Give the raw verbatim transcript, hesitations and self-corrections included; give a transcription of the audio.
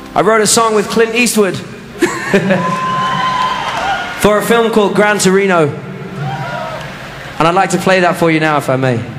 I wrote a song with Clint Eastwood for a film called Gran Torino. And I'd like to play that for you now, if I may.